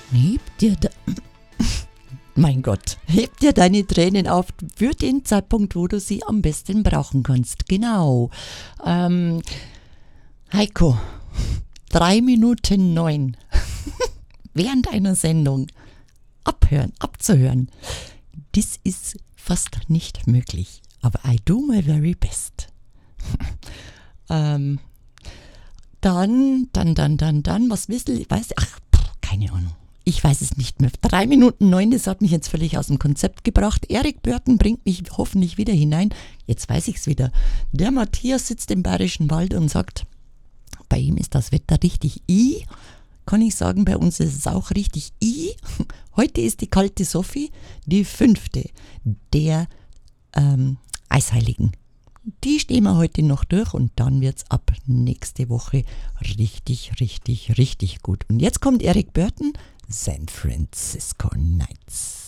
Mein Gott, heb dir deine Tränen auf für den Zeitpunkt, wo du sie am besten brauchen kannst. Genau. Heiko, 3:09 während einer Sendung abzuhören. Das ist fast nicht möglich. Aber I do my very best. Dann, was keine Ahnung. Ich weiß es nicht mehr. 3:09, das hat mich jetzt völlig aus dem Konzept gebracht. Erik Börten bringt mich hoffentlich wieder hinein. Jetzt weiß ich es wieder. Der Matthias sitzt im Bayerischen Wald und sagt, bei ihm ist das Wetter richtig kann ich sagen, bei uns ist es auch richtig Heute ist die kalte Sophie, die 5. der Eisheiligen. Die stehen wir heute noch durch und dann wird es ab nächste Woche richtig, richtig, richtig gut. Und jetzt kommt Erik Börten, San Francisco Nights.